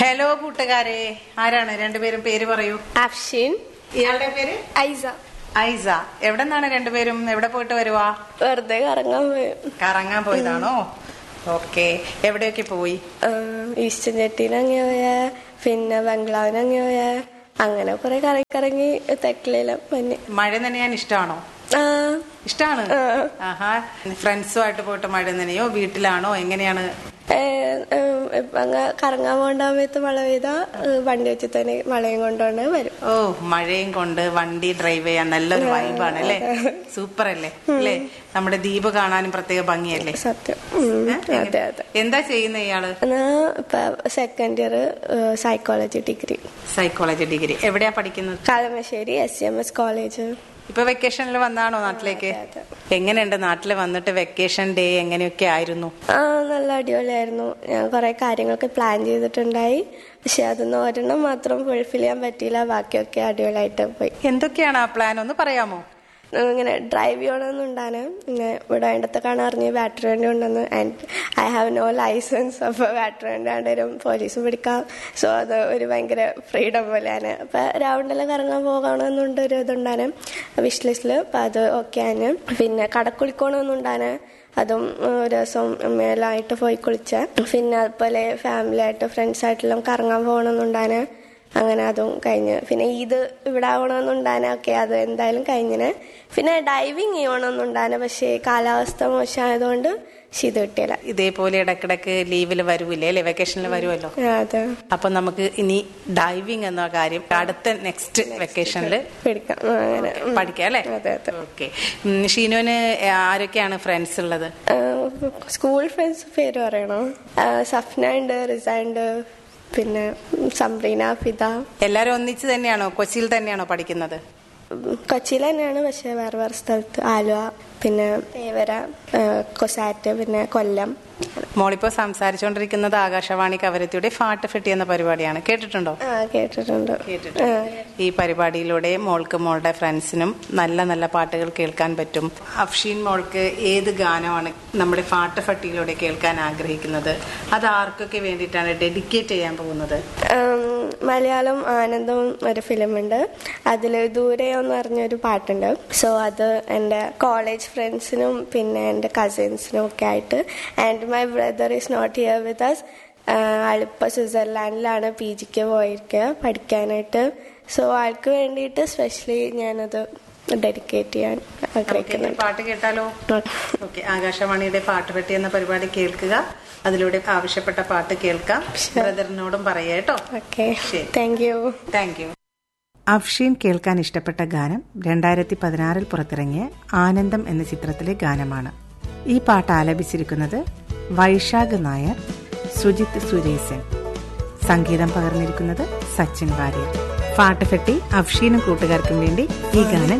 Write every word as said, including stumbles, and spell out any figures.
Hello കൂട്ടുകാരെ, ആരാണ്? രണ്ടുപേരും പേര് പറയൂ. അഫ്ഷീൻ. ഇയാളുടെ പേര്? ഐസ. ഐസ. എവിടെ നിന്നാണ് രണ്ടുപേരും? എവിടെ പോയിട്ട് വരുവാ? വെറുതെ കറങ്ങാൻ പോയി. കറങ്ങാൻ പോയതാണോ? ഓക്കെ. എവിടെയൊക്കെ പോയി? ഈസ്റ്റേൺ ജെട്ടിയിൽ അങ്ങ് പോയ, പിന്നെ ബംഗ്ലാവിന് അങ്ങ് പോയ, അങ്ങനെ കുറെ കറങ്ങി കറങ്ങി തെക്കലെല്ലാം പിന്നെ. മഴ നനയാൻ ഇഷ്ടമാണോ? ഇഷ്ടമാണ്. ആഹാ. ഫ്രണ്ട്സുമായിട്ട് പോയിട്ട് മഴ നനയോ? വീട്ടിലാണോ? എങ്ങനെയാണ്? അങ്ങ് കറങ്ങാൻ പോകേണ്ട സമയത്ത് മഴ പെയ്താ വണ്ടി വെച്ച് തന്നെ മഴയും കൊണ്ടുകൊണ്ട് വരും. ഓ, മഴയും കൊണ്ട് വണ്ടി ഡ്രൈവ് ചെയ്യാൻ നല്ലൊരു വൈബാണ് അല്ലേ? സൂപ്പർ അല്ലേ? അല്ലേ? നമ്മുടെ ദ്വീപ് കാണാനും പ്രത്യേക ഭംഗിയല്ലേ? സത്യം. അതെ അതെ. എന്താ ചെയ്യുന്ന ഇയാള്? Second year psychology degree. Psychology degree. എവിടെയാ പഠിക്കുന്നത്? Kalamassery S M S college. ഇപ്പൊ വെക്കേഷനിൽ വന്നാണോ നാട്ടിലേക്ക്? എങ്ങനെയുണ്ട് നാട്ടിൽ വന്നിട്ട്? വെക്കേഷൻ ഡേ എങ്ങനെയൊക്കെ ആയിരുന്നു? ആ, നല്ല അടിപൊളിയായിരുന്നു. ഞാൻ കുറെ കാര്യങ്ങളൊക്കെ പ്ലാൻ ചെയ്തിട്ടുണ്ടായി, പക്ഷെ അതൊന്നും ഒരെണ്ണം മാത്രം ഫുൾഫിൽ ചെയ്യാൻ പറ്റിയില്ല. ബാക്കിയൊക്കെ അടിപൊളിയായിട്ട് പോയി. എന്തൊക്കെയാണ് ആ പ്ലാൻ? ഒന്ന് പറയാമോ? ഇങ്ങനെ ഡ്രൈവ് ചെയ്യണമെന്നുണ്ടാണ്. പിന്നെ ഇവിടെ വേണ്ടത്തൊക്കെയാണ് അറിഞ്ഞ് ബാറ്ററി വണ്ടി ഉണ്ടെന്ന്. And I have no licence. അപ്പോൾ ബാറ്ററി വണ്ടി ആണ്ടേലും പോലീസ് പിടിക്കാം. സോ അത് ഒരു ഭയങ്കര ഫ്രീഡം പോലെയാണ്. അപ്പം രാവിലെ കറങ്ങാൻ പോകണമെന്നുണ്ട് ഒരു ഇതുണ്ടാണ് വിഷ് ലിസ്റ്റിൽ. അപ്പം അത് ഓക്കെ ആണ്. പിന്നെ കടക്കുളിക്കണമെന്നുണ്ടാണ്. അതും ഒരു ദിവസം മേലായിട്ട് പോയി കുളിച്ച. പിന്നെ അതുപോലെ ഫാമിലി ആയിട്ട് ഫ്രണ്ട്സായിട്ടെല്ലാം കറങ്ങാൻ പോകണമെന്നുണ്ടാണ്. അങ്ങനെ അതും കഴിഞ്ഞ്. പിന്നെ ഇത് ഇവിടെ ആവണമെന്നുണ്ടാനെ. ഓക്കെ, അത് എന്തായാലും കഴിഞ്ഞിന്. പിന്നെ ഡൈവിങ് ചെയ്യണമെന്നുണ്ടാനെ, പക്ഷേ കാലാവസ്ഥ മോശമായതുകൊണ്ട് ഇത് കിട്ടിയില്ല. ഇതേപോലെ ഇടക്കിടക്ക് ലീവിൽ വരൂല്ലേ അല്ലെ? വെക്കേഷനിൽ വരുമല്ലോ. അതെ. അപ്പൊ നമുക്ക് ഇനി ഡൈവിങ് എന്ന കാര്യം അടുത്ത നെക്സ്റ്റ് വെക്കേഷനിൽ പഠിക്കാം. അങ്ങനെ പഠിക്കാം അല്ലെ? അതെ അതെ. ഓക്കെ. ഷീനുവിന് ആരൊക്കെയാണ് ഫ്രണ്ട്സ് ഉള്ളത്? സ്കൂൾ ഫ്രണ്ട്സ് പേര് പറയണോ? സഫ്ന ഉണ്ട്, റിസ ഉണ്ട്, പിന്നെ സംറീന, ഫിദ. എല്ലാരും ഒന്നിച്ച് തന്നെയാണോ? കൊച്ചിയിൽ തന്നെയാണോ പഠിക്കുന്നത്? കൊച്ചിയിൽ തന്നെയാണ്, പക്ഷെ വേറെ വേറെ സ്ഥലത്ത്. ആലുവ, പിന്നെ തേവര, കൊസാറ്റ്, പിന്നെ കൊല്ലം. മോളിപ്പോ സംസാരിച്ചുകൊണ്ടിരിക്കുന്നത് ആകാശവാണി കവരത്തിയുടെ ഫാട്ട് ഫെട്ടി എന്ന പരിപാടിയാണ്. കേട്ടിട്ടുണ്ടോ? ആ, കേട്ടിട്ടുണ്ട്. കേട്ടിട്ടുണ്ട്. ഈ പരിപാടിയിലൂടെ മോൾക്ക് മോളുടെ ഫ്രണ്ട്സിനും നല്ല നല്ല പാട്ടുകൾ കേൾക്കാൻ പറ്റും. അഫ്ഷീൻ മോൾക്ക് ഏത് ഗാനമാണ് നമ്മുടെ ഫാട്ട് ഫെട്ടിയിലൂടെ കേൾക്കാൻ ആഗ്രഹിക്കുന്നത്? അത് ആർക്കൊക്കെ വേണ്ടിയിട്ടാണ് ഡെഡിക്കേറ്റ് ചെയ്യാൻ പോകുന്നത്? മലയാളം ആനന്ദം ഒരു ഫിലിമുണ്ട്, അതിൽ ദൂരെ എന്ന് പറഞ്ഞൊരു പാട്ടുണ്ട്. സോ അത് എൻ്റെ കോളേജ് ഫ്രണ്ട്സിനും പിന്നെ എൻ്റെ കസിൻസിനും ഒക്കെ ആയിട്ട്. And my brother is not here with us. ആളിപ്പോൾ സ്വിറ്റ്സർലാൻഡിലാണ് P ജിക്ക് പോയിരിക്കുക പഠിക്കാനായിട്ട്. സോ ആൾക്ക് വേണ്ടിയിട്ട് സ്പെഷ്യലി ഞാനത് ഡെഡിക്കേറ്റ് ചെയ്യാൻ ആഗ്രഹിക്കുന്നുണ്ട്. പാട്ട് കേട്ടാലോ? ഓക്കെ. ആകാശവാണിയുടെ പാട്ട് പെട്ടി എന്ന പരിപാടി കേൾക്കുക. അതിലൂടെ ആവശ്യപ്പെട്ട പാട്ട് കേൾക്കാം. ബ്രദറിനോടും പറയാ കേട്ടോ. Okay, thank you. Thank you. അഫ്ഷീൻ കേൾക്കാൻ ഇഷ്ടപ്പെട്ട ഗാനം രണ്ടായിരത്തി പതിനാറിൽ പുറത്തിറങ്ങിയ ആനന്ദം എന്ന ചിത്രത്തിലെ ഗാനമാണ്. ഈ പാട്ട് ആലപിച്ചിരിക്കുന്നത് വൈശാഖ് നായർ, സുജിത് സുരേശൻ. സംഗീതം പകർന്നിരിക്കുന്നത് സച്ചിൻ വാര്യർ. പാട്ട് ഫെട്ടി അഫ്ഷീനും കൂട്ടുകാർക്കും വേണ്ടി ഈ ഗാനം